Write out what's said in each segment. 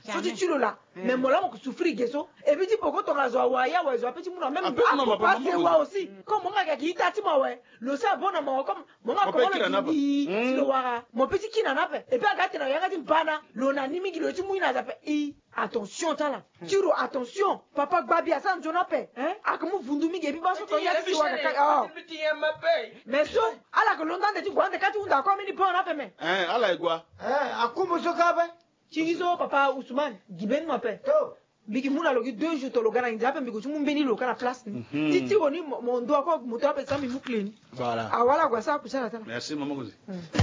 so tu là mais moi là mon souffrir gesso et puis tu pourquoi ton razo waya ouais zo petit mon même pas c'est wa aussi comme mon gars qui tati moi ouais le ça bon moi comme mon gars comment le dit le wara mon petit qui n'en a pas et puis agate na yanga timbana lo na nimi ki lo ti muna za pe attention tala tiro attention papa gbabi asa njona pe akamu vundumi gebi ba so to ya ti wa ka mais so ala ko londan de ti gwa de ka ti unda ko mi ni pon na pe me ala igwa akumu so ka be Chigizo papa Ousmane giben ma pe bigi muna logi 2 jours to lo gara njape mbigo chumu mbeni lo kana place ni titi oni mon doigt ko moto pe sambi mu clean voilà awala kwa sa kusala tala merci maman Gozi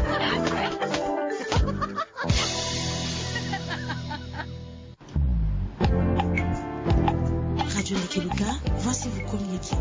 Radio Ndekeluka, voici vos communiqués.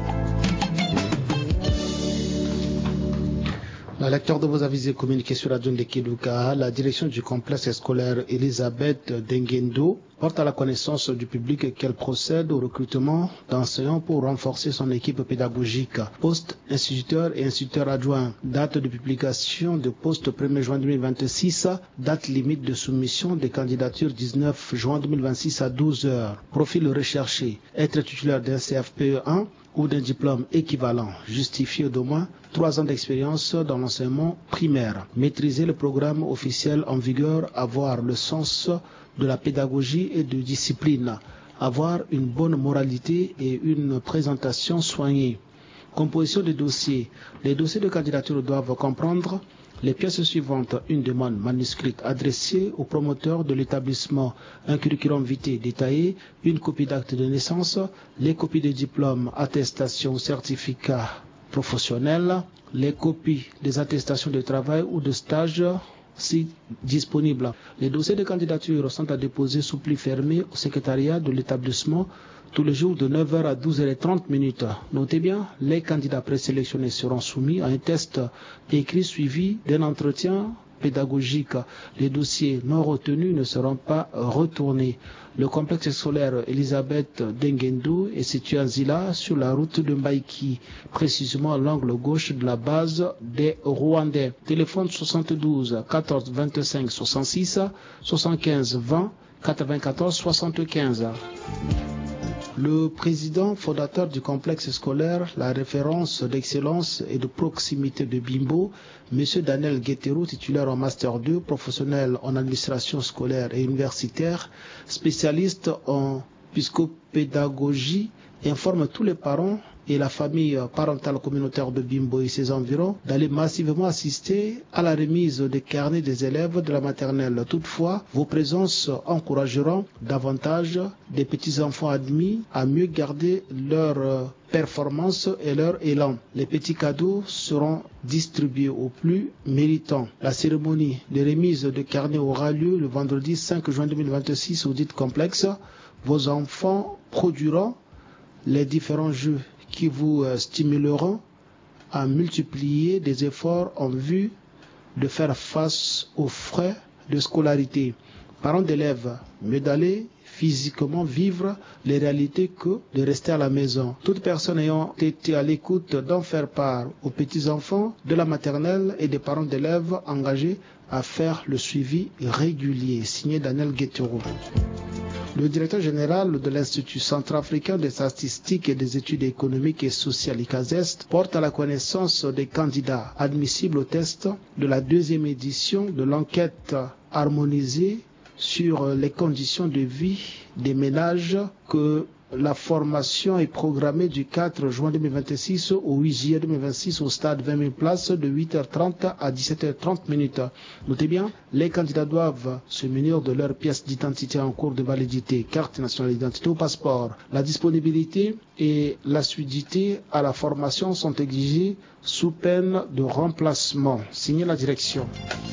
La lecture de vos avis et communiqués sur la zone de Kiluka, la direction du complexe scolaire Elisabeth Dengendo porte à la connaissance du public qu'elle procède au recrutement d'enseignants pour renforcer son équipe pédagogique. Poste instituteur et instituteur adjoint. Date de publication de poste 1er juin 2026. Date limite de soumission des candidatures 19 juin 2026 à 12 heures. Profil recherché. Être titulaire d'un CFPE1 ou d'un diplôme équivalent, justifié d'au moins 3 ans d'expérience dans l'enseignement primaire. Maîtriser le programme officiel en vigueur, avoir le sens de la pédagogie et de discipline, avoir une bonne moralité et une présentation soignée. Composition des dossiers. Les dossiers de candidature doivent comprendre les pièces suivantes: une demande manuscrite adressée au promoteur de l'établissement, un curriculum vitae détaillé, une copie d'acte de naissance, les copies de diplômes, attestations, certificats professionnels, les copies des attestations de travail ou de stage si disponibles. Les dossiers de candidature sont à déposer sous pli fermé au secrétariat de l'établissement tous les jours de 9h à 12h30. Notez bien, les candidats présélectionnés seront soumis à un test écrit suivi d'un entretien pédagogique. Les dossiers non retenus ne seront pas retournés. Le complexe scolaire Elisabeth Dengendo est situé à Zila sur la route de Mbaïki, précisément à l'angle gauche de la base des Rwandais. Téléphone 72 14 25 66 75 20 94 75. Le président fondateur du complexe scolaire, la référence d'excellence et de proximité de Bimbo, M. Daniel Guetero, titulaire en Master 2, professionnel en administration scolaire et universitaire, spécialiste en psychopédagogie, informe tous les parents et la famille parentale communautaire de Bimbo et ses environs d'aller massivement assister à la remise des carnets des élèves de la maternelle. Toutefois, vos présences encourageront davantage des petits-enfants admis à mieux garder leur performance et leur élan. Les petits cadeaux seront distribués aux plus méritants. La cérémonie de remise de carnets aura lieu le vendredi 5 juin 2026 au dit complexe. Vos enfants produiront les différents jeux qui vous stimuleront à multiplier des efforts en vue de faire face aux frais de scolarité. Parents d'élèves, mieux d'aller physiquement vivre les réalités que de rester à la maison. Toute personne ayant été à l'écoute d'en faire part aux petits-enfants de la maternelle et des parents d'élèves engagés à faire le suivi régulier. Signé Daniel Guetero. Le directeur général de l'Institut centrafricain des statistiques et des études économiques et sociales ICASEST porte à la connaissance des candidats admissibles au test de la 2e édition de l'enquête harmonisée sur les conditions de vie des ménages que la formation est programmée du 4 juin 2026 au 8 juillet 2026 au stade 20 000 places de 8h30 à 17h30. Notez bien, les candidats doivent se munir de leur pièce d'identité en cours de validité, carte nationale d'identité ou passeport. La disponibilité et l'assiduité à la formation sont exigées sous peine de remplacement. Signé la direction.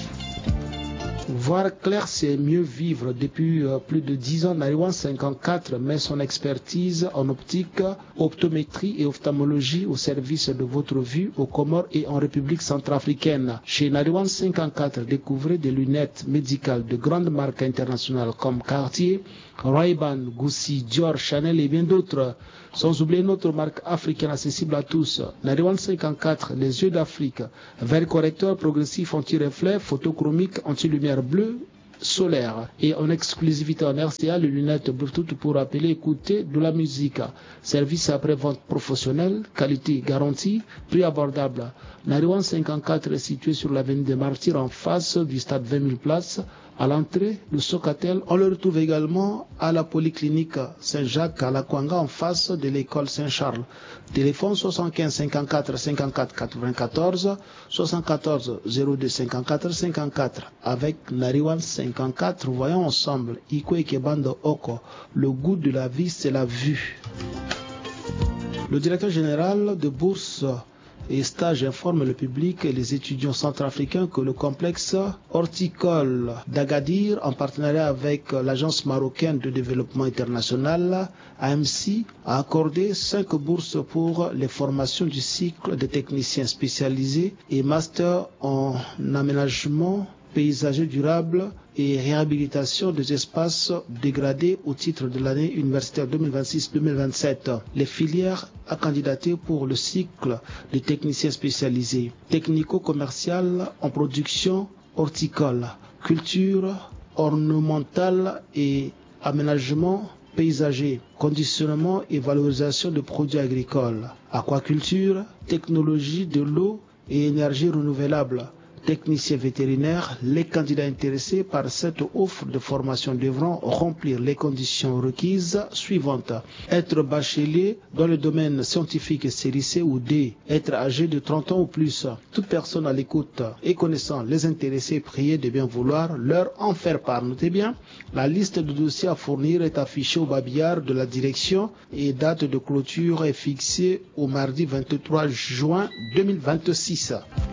Voir clair, c'est mieux vivre. Depuis plus de 10 ans, Nariwan 54 met son expertise en optique, optométrie et ophtalmologie au service de votre vue aux Comores et en République centrafricaine. Chez Nariwan 54, découvrez des lunettes médicales de grandes marques internationales comme Cartier, Ray-Ban, Gucci, Dior, Chanel et bien d'autres. Sans oublier notre marque africaine accessible à tous. Nariwan 54, les yeux d'Afrique. Verre correcteur progressif anti-reflet, photochromique, anti-lumière bleue solaire. Et en exclusivité en RCA, les lunettes Bluetooth pour appeler, écouter de la musique. Service après-vente professionnel, qualité garantie, prix abordable. Nariwan 54 est situé sur l'avenue des Martyrs en face du stade 20 000 places. À l'entrée, le Socatel, on le retrouve également à la polyclinique Saint-Jacques à la Kwanga en face de l'école Saint-Charles. Téléphone 75 54 54 94 74 02 54 54 avec Nariwan 54. Voyons ensemble Ikwe Kebando Oko. Le goût de la vie, c'est la vue. Le directeur général de Bourse et Stage informe le public et les étudiants centrafricains que le complexe horticole d'Agadir, en partenariat avec l'Agence marocaine de développement international, AMC, a accordé 5 bourses pour les formations du cycle de techniciens spécialisés et master en aménagement paysager durable et réhabilitation des espaces dégradés au titre de l'année universitaire 2026-2027. Les filières à candidater pour le cycle des techniciens spécialisés, technico-commercial en production horticole, culture ornementale et aménagement paysager, conditionnement et valorisation de produits agricoles, aquaculture, technologie de l'eau et énergie renouvelable, techniciens vétérinaires. Les candidats intéressés par cette offre de formation devront remplir les conditions requises suivantes. Être bachelier dans le domaine scientifique et série C ou D. Être âgé de 30 ans ou plus. Toute personne à l'écoute et connaissant les intéressés priés de bien vouloir leur en faire part. Notez bien, la liste de dossiers à fournir est affichée au babillard de la direction et date de clôture est fixée au mardi 23 juin 2026.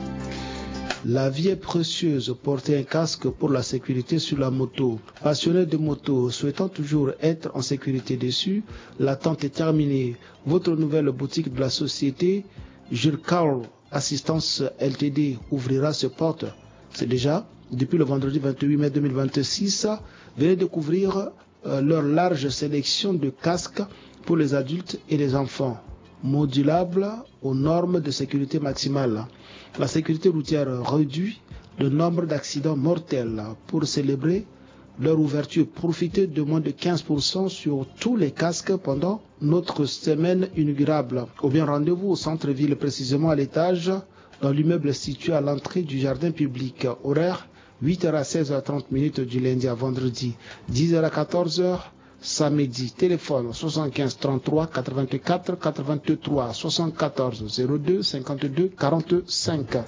La vie est précieuse, portez un casque pour la sécurité sur la moto. Passionné de moto, souhaitant toujours être en sécurité dessus, l'attente est terminée. Votre nouvelle boutique de la société, Jules Carl Assistance LTD, ouvrira ses portes. C'est déjà depuis le vendredi 28 mai 2026. Venez découvrir leur large sélection de casques pour les adultes et les enfants, modulables aux normes de sécurité maximale. La sécurité routière réduit le nombre d'accidents mortels. Pour célébrer leur ouverture, profitez de moins de 15% sur tous les casques pendant notre semaine inaugurable. Ou bien rendez-vous au centre-ville, précisément à l'étage, dans l'immeuble situé à l'entrée du jardin public. Horaire 8h à 16h30 du lundi à vendredi, 10h à 14h. Samedi, téléphone 75 33 84 83 74 02 52 45.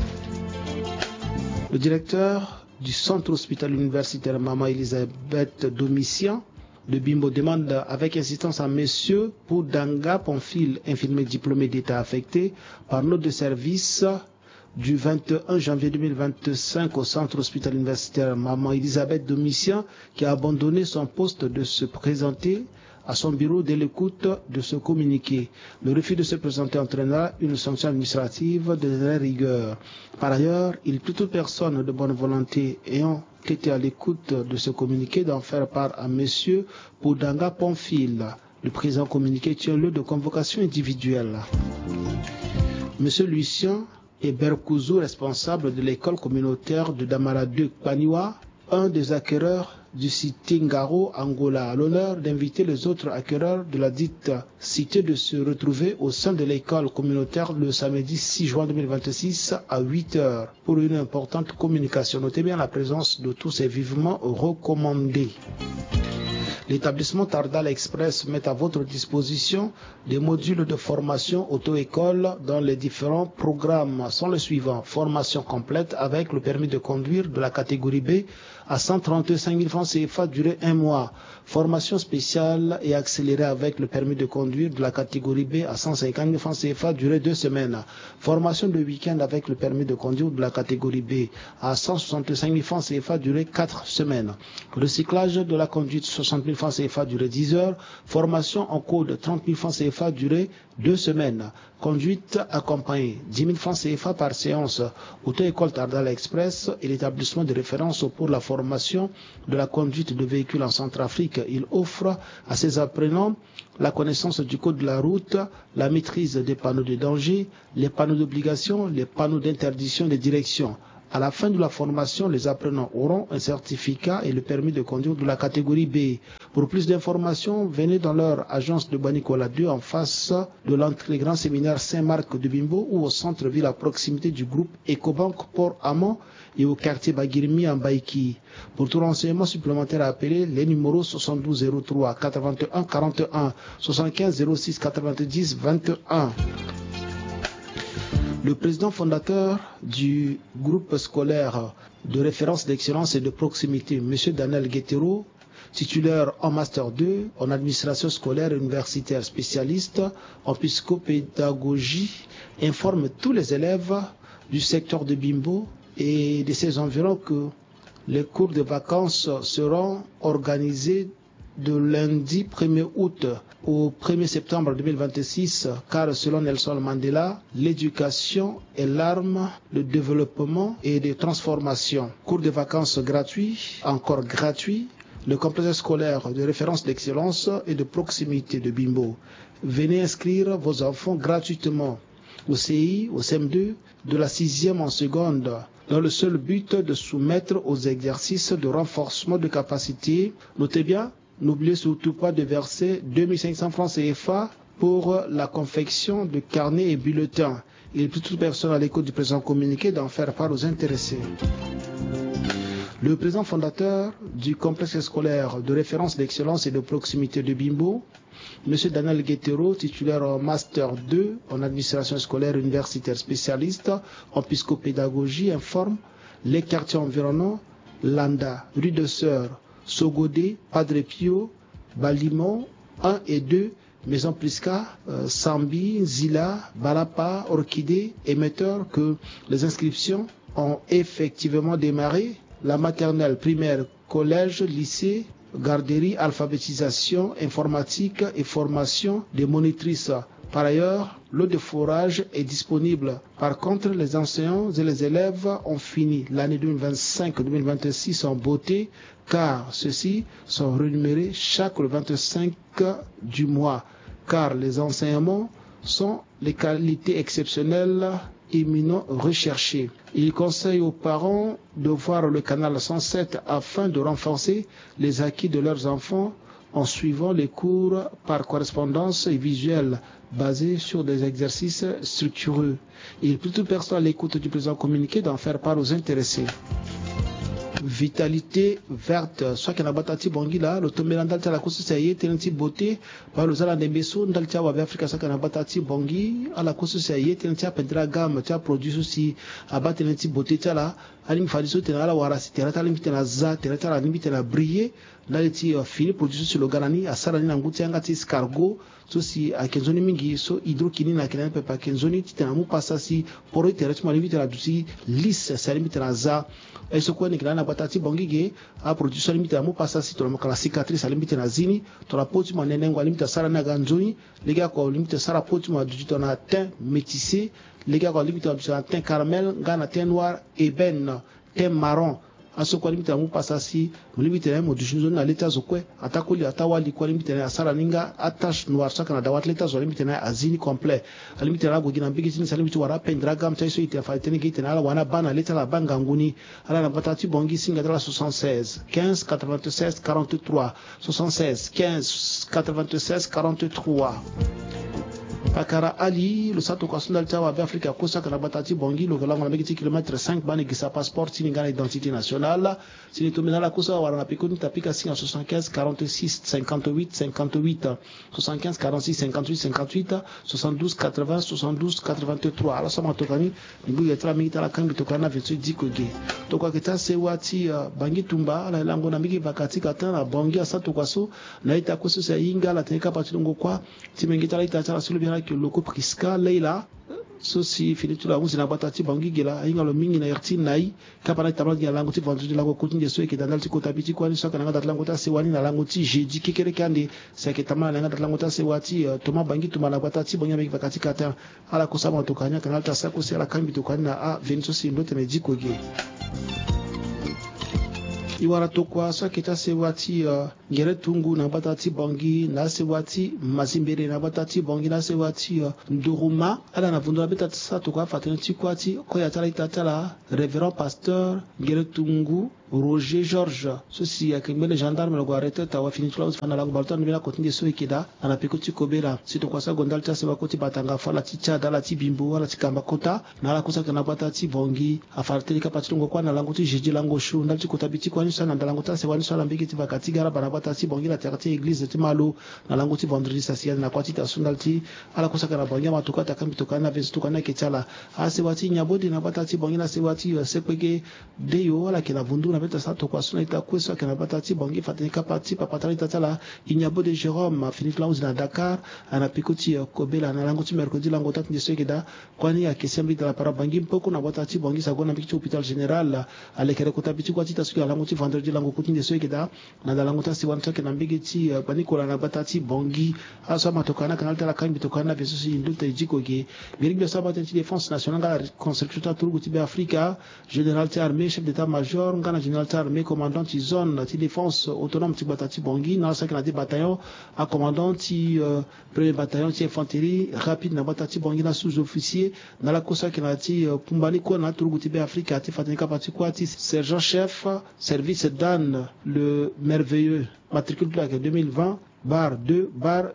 Le directeur du centre hospitalier universitaire Maman Elisabeth Domitien de Bimbo demande avec insistance à Monsieur Poudanga Ponfil, infirmier diplômé d'État affecté par note de service du 21 janvier 2025 au centre hospitalier universitaire Maman Elisabeth Domitien, qui a abandonné son poste, de se présenter à son bureau dès l'écoute de ce communiqué. Le refus de se présenter entraînera une sanction administrative de la rigueur. Par ailleurs, il prie toute personne de bonne volonté ayant été à l'écoute de ce communiqué d'en faire part à Monsieur Poudanga Ponfil. Le présent communiqué tient lieu de convocation individuelle. Monsieur Lucien et Berkouzou, responsable de l'école communautaire de Damara 2 Paniwa, un des acquéreurs du site Ngaro, Angola, a l'honneur d'inviter les autres acquéreurs de la dite cité de se retrouver au sein de l'école communautaire le samedi 6 juin 2026 à 8h pour une importante communication. Notez bien la présence de tous ces vivement recommandés. L'établissement Tardal Express met à votre disposition des modules de formation auto-école dans les différents programmes sont les suivants. Formation complète avec le permis de conduire de la catégorie B à 135 000 francs CFA durée 1 mois. Formation spéciale et accélérée avec le permis de conduire de la catégorie B à 150 000 francs CFA durée 2 semaines. Formation de week-end avec le permis de conduire de la catégorie B à 165 000 francs CFA durée 4 semaines. Recyclage de la conduite 60 000 francs CFA durée 10 heures. Formation en code 30 000 francs CFA durée 2 semaines. Conduite accompagnée 10 000 francs CFA par séance. Auto-école Tardal Express et l'établissement de référence pour la formation de la conduite de véhicules en Centrafrique. Il offre à ses apprenants la connaissance du code de la route, la maîtrise des panneaux de danger, les panneaux d'obligation, les panneaux d'interdiction de direction. À la fin de la formation, les apprenants auront un certificat et le permis de conduire de la catégorie B. Pour plus d'informations, venez dans leur agence de Banikola 2 en face de l'entrée Grand Séminaire Saint-Marc de Bimbo ou au centre-ville à proximité du groupe Ecobank Port Amont et au quartier Bagirmi en Baïki. Pour tout renseignement supplémentaire, appelez les numéros 72 03 81 41 75 06 90 21. Le président fondateur du groupe scolaire de référence d'excellence et de proximité, M. Daniel Guettero, titulaire en Master 2 en administration scolaire et universitaire spécialiste en psychopédagogie, informe tous les élèves du secteur de Bimbo et de ses environs que les cours de vacances seront organisés de lundi 1er août au 1er septembre 2026, car selon Nelson Mandela, l'éducation est l'arme de développement et de transformation. Cours de vacances gratuits, encore gratuits, le complexe scolaire de référence d'excellence et de proximité de Bimbo. Venez inscrire vos enfants gratuitement au CI, au CM2, de la 6e en seconde, dans le seul but de soumettre aux exercices de renforcement de capacité. Notez bien, n'oubliez surtout pas de verser 2500 francs CFA pour la confection de carnets et bulletins. Il est plus toute personne à l'écoute du présent communiqué d'en faire part aux intéressés. Le président fondateur du complexe scolaire de référence d'excellence et de proximité de Bimbo, M. Daniel Guettero, titulaire en Master 2 en administration scolaire universitaire spécialiste en psychopédagogie, informe les quartiers environnants, Landa, Rue de Sœur, Sogodé, Padre Pio, Balimon, 1 et 2, Maison Prisca, Sambi, Zila, Balapa, Orchidée, émetteur que les inscriptions ont effectivement démarré. La maternelle, primaire, collège, lycée, garderie, alphabétisation, informatique et formation des monitrices. Par ailleurs, l'eau de forage est disponible. Par contre, les enseignants et les élèves ont fini l'année 2025-2026 en beauté, car ceux-ci sont rémunérés chaque 25 du mois, car les enseignements sont les qualités exceptionnelles éminents recherchés. Il conseille aux parents de voir le canal 107 afin de renforcer les acquis de leurs enfants en suivant les cours par correspondance et visuelle basés sur des exercices structureux. Il peut toute personne à l'écoute du présent communiqué d'en faire part aux intéressés. Vitalité verte, soit qu'il y a batati bongila, le tombé dans la course c'est tenenti beauté, par le zala nembeso, dans le tia wa Afrika soit qu'il y a batati bongi, à la course c'est tenenti à pendra gamme, tia produit aussi, à battre tenenti beauté tia là, à l'imfadiso tena la wara si tena limite na za, tena la limite na briller, là le tia fini produit sur le garani, à sarani na nguti angati escargot, sosi a kenzoni mingi so hydrokini na kena pepa kenzoni tena mu passa si pour ite retma limite na dusi lisse sa limite na za. Et ce qu'on est na batati bongige a produit sur limite mu passa si to la cicatrice limite na zini to la poti mo nenengo limite sara na ganzoni les gars ko limite sara poti mo du na teint métissé les gars ko limite du teint caramel ngana teint noir ébène teint marron aso kwa limite mu passa si limite na mo du zone na leta zokwe atakoli atawali kwa limite na sara ninga attache noir saka na dawat leta zo limite na azini complet limite na go gina bigi tin salimite wara pendra gam taiso ite fa tene gite na wana bana leta la banga nguni ala na batati bongi singa dala 76 15 96 43 76 15 96 43. Pakara Ali, le sato kwasunda lita wa Afrika kosa kana batati bongi lo galango na mekiti kilomètre 5 bani gisa passeport siningana identité nationale sini tumina la kosa wala na pikuni tapika singa 75 46 58 58 75 46 58 58 72 80 72 83 ala sama tokani nibu yetra mita la kangi tokana vetu dikoge tokwa kita sewati bangi tumba ala lango na miki bakati katana bongi asato kwaso na ita kosa sa inga la tenka patilongo kwa timengita la ita chala sulu que le coup Prisca Leila ceci finit tout la musique na batati bangi gela inga lo mingi na yerti nai kapana tabla ya lango ti vendredi lango continue so ke dans ko tabiti ko ni so kana ngata lango ta sewani na lango ti jeudi kekere kande c'est que tamala ngata lango ta sewati toma bangi tuma na batati bonya meki bakati kata ala ko sama to kanya kana ta sako se ala kambi to kana a venso si ndote me jiko ge. iwara tokwa so kita sewati ngere tungu na batati bongi na sewati mazimbere na batati bongi na sewati nduruma ala na vundura betati sa tokwa fatenti kwati ko ya tala itatala révérend pasteur ngere tungu Roger George ceci akembele gendarme le arrêté tawa fini close fana la balta nbela continue so ikida ana pekoti kobela sito kwa sa gondal ta seba koti batanga fala ticha dala tibimbo wala tikamba kota na la kosa kana batati bongi afartelika patungo kwa na lango ti jeje lango shu ndal tikota biti kwa ni sana ndalango ta sewa ni sana mbiki ti bakati gara bana batati bongi la terre église ti malo na lango ti vendredi social na kwati ta sundal ti ala kosa kana bongi matuka ta kambi tokana vestu kana ketala asewati nyabodi na batati bongi na sewati sepeke deyo wala kila vundu beta sa to kwa suna ita kweso kana batati bongi fatika parti papatali tatala inyabo de Jérôme Philippe Lauz na Dakar ana pikoti kobela na lango ti mercredi lango tat ndiso kida kwani ya kesembi de la para bongi mpoko na batati bongi sagona pikiti hôpital général alekere kota biti kwa tita suki lango ti vendredi lango kuti ndiso kida na lango ta siwan toke na mbigiti panikola na batati bongi aso matokana kana tala kambi tokana beso indulta ijiko ke birigbe sabata ti défense nationale construction turgu ti be Africa général ti armée chef d'état major ngana général armée commandant de zone de défense autonome de Batati Bongi dans le des bataillons à commandant de premier bataillon de infanterie rapide na Batati Bongi na sous-officier dans la cosa qui a été Pumbani ko na Turgutibe Afrique a été fatika patikuati sergent chef service Dan le merveilleux matricule plaque 2020 bar 2 bar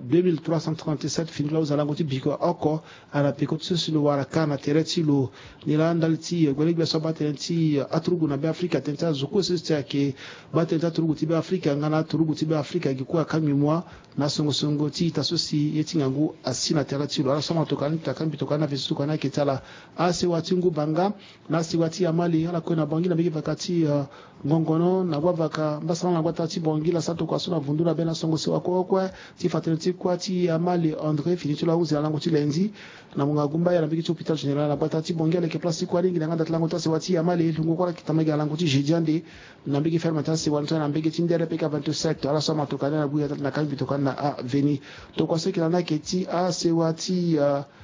2337 finla aux alangoti biko oko ala pekot silo waraka na tereti lo nilandalti gwelegbe so batenti atrugu na be Afrika tenta zuko siste ke batenta atrugu tibe Afrika ngana atrugu tibe Afrika gikuwa kamimwa na songo ti tasosi yetingangu asina tereti lo ala soma tokani takambi tokana visu kana ketala ase watingu banga na siwati amali ala kwena bangi na bigi vakati ngongono na bavaka mbasana na batati bongi la sato kwa sona vundula bena songo se wako kwa ti fatenti kwa ti amali André finito la uzi lango ti lenzi na munga gumba ya nabiki hôpital général na batati bongi le ke place kwa lingi nganda tlango ta se wati amali lungo kwa kitamaga lango ti jidiande na bigi ferme ta se wanta na bigi tindere peka 27 ala soma tokana na buya na kambi tokana a veni to kwa se kilana ke ti a se wati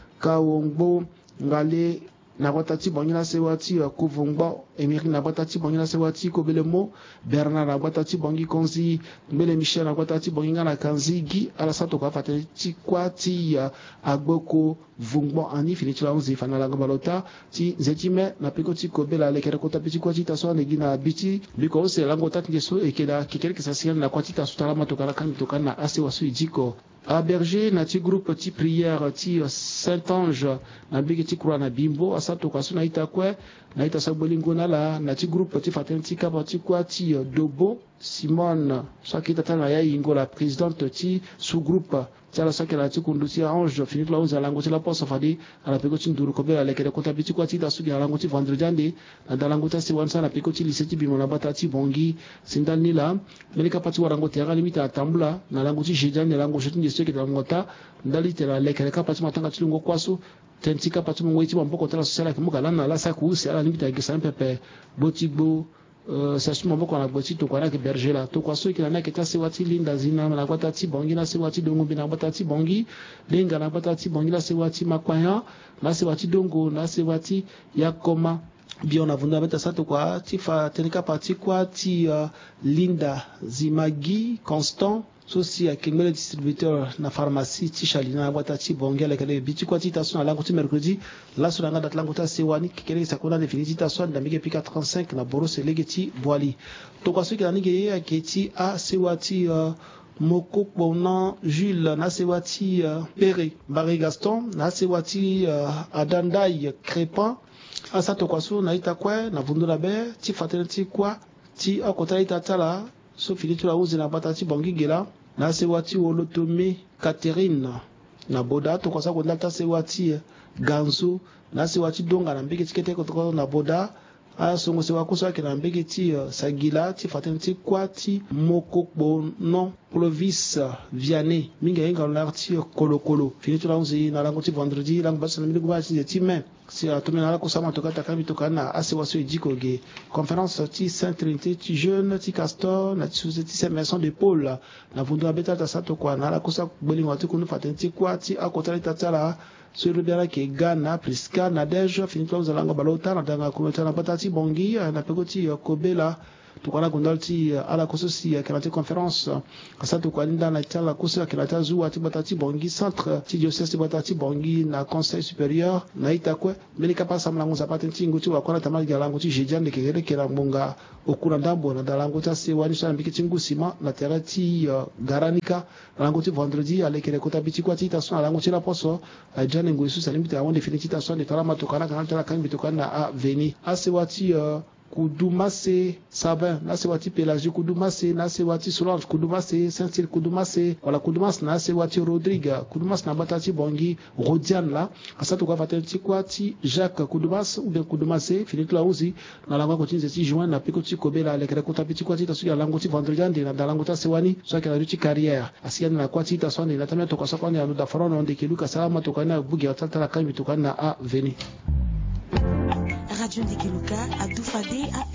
kawongbo ngale na batati bongi na sewati kuvungba emiri na batati bongi na sewati kobelemo Bernard na batati bongi konzi mbele Michel na batati bongi na kanzigi ala sato kwa fatati kwati agboko vungba ani finiti la uzi fana la balota ti zetime na pekoti kobela lekere kota piti kwati taso na gina biti biko se lango tat ngeso ekeda kikere kisasiel na kwati taso talama tokala kan tokana ase wasu ijiko a Berger na ti groupe ti prière ti Saint-Ange na bigi ti croix na bimbo asato kaso na ita kwe na ita sabolingo na la na ti groupe ti fatenti kapa ti kwa ti Dobo Simone saki tata na ya ingo la présidente ti sous-groupe ti ala saki la ti kundu ti Ange Philippe Lauz alango ti la poso fadi ala peko ti nduru kobela lekere kota biti kwa ti ta sugi alango ti vendredi ande na dalango ta si wansa na peko ti lycée ti bimo na bata ti bongi sindal ni la melika pati warango ti aga limita atambula na lango ti jeudi ande lango shoti ndiso ki dalango ta ndali te la lekere kapa ti matanga ti lungo kwaso tentika pati mongo ti bamboko tala sosala ki muka lana la sa ku si ala limita gisa pepe botigbo sasu maboko na boti to kwana ke Berger la to kwa so ki na ke ta sewati linda zina na kwata ti bongi na sewati dongo bina kwata ti bongi linga na kwata ti bongi na sewati makwanya na sewati dongo na sewati yakoma bien na vunda beta sato kwa ti fa tenika parti kwa ti linda zimagi constant sosi ya kengele distributeur na pharmacie ti Chalina wata ti bongi la kele biti kwa ti taso na lango ti mercredi la so nga dat lango ta sewani kele sakona definiti taso na mige pika 35 na boros lege ti boali to kwa so ki na nige ya ke ti a sewati moko pona Jules na sewati Péré Barry Gaston na sewati Adandai Crépin asa to kwa so na ita kwa na vundula be ti fatenti kwa ti akota ita tala so finito la uzi na batati bongi gela na sewati Olotome Catherine na boda to kwa sa ko ndalta sewati Ganzo na sewati donga na mbeke tikete ko na boda a songo sewa ko so ke na mbeke ti sagila ti fatenti kwa ti mokokbo non Clovis Vianney minga inga l'arti kolokolo finito la uzi na lango ti vendredi lango basa na mi gba ti men si atumena la ko sama to kata kami to kana ase waso ejiko ge conférence ti Sainte Trinité ti jeune ti Castor na ti société Saint Vincent de Paul na vundo abeta ta sato kwa na la ko sa bolingo ti kunu fatenti kwa ti akotala tatala sur le bien ke Ghana Priska na Nadège finito la lango balota na danga ko na patati bongi na pekoti kobela tukana gondalti ala kososi kanate conférence asa tukani dans la tala kosa kanata zu ati batati bongi centre ti diocèse batati bongi na conseil supérieur na itakwe meli kapasa mlango za patenti nguti wa kwana tamali galango ti jejan de kegere kera mbonga okuna ndambo na dalango ta se wani sa mbiki tingusima na terati garanika lango ti vendredi ale kere kota biti kwa ti tason lango ti la poso jane nguisu salimbi avant de finir ti tason de tala matokana kana tala kan bitokana a veni ase wati Kudumase Sabin, na sewati Pelagie Kudumase, na sewati Solange Kudumase, Saint-Cyr Kudumase, wala Kudumase na sewati Rodrigue, Kudumase na batati Bongi, Rodian la, asa tukwa fatenti kwa ti Jacques Kudumase, ou bien Kudumase, Philippe Lauzi, na lango continue ti joint na piko ti Kobela, le kere kota piti kwa ti tasu ya lango ti vendredi na lango ta sewani, so kera ruti carrière, asiani na kwa ti tasu na tamia tokwa sa kwa ni aluda faron on de kiluka salama tokwa na bugi ya tala kan bitokana a veni. Radio Ndekeluka a Doufadé